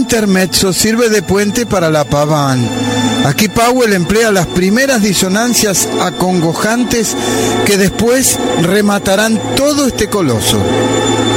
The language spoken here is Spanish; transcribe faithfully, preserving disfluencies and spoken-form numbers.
intermezzo sirve de puente para la pavane. Aquí Powell emplea las primeras disonancias acongojantes que después rematarán todo este coloso.